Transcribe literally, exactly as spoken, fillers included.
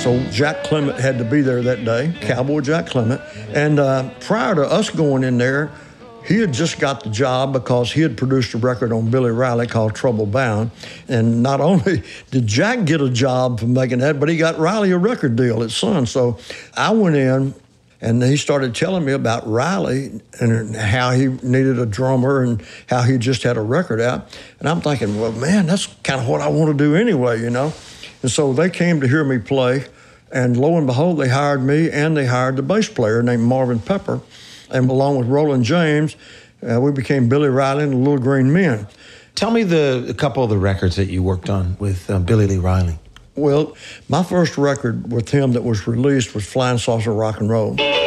So Jack Clement had to be there that day, Cowboy Jack Clement. And uh, prior to us going in there, he had just got the job because he had produced a record on Billy Riley called Trouble Bound. And not only did Jack get a job for making that, but he got Riley a record deal at Sun. So I went in, and he started telling me about Riley and how he needed a drummer and how he just had a record out. And I'm thinking, well, man, that's kind of what I want to do anyway, you know? And so they came to hear me play, and lo and behold, they hired me, and they hired the bass player named Marvin Pepper. And along with Roland James, uh, we became Billy Riley and the Little Green Men. Tell me the a couple of the records that you worked on with uh, Billy Lee Riley. Well, my first record with him that was released was Flying Saucer Rock and Roll.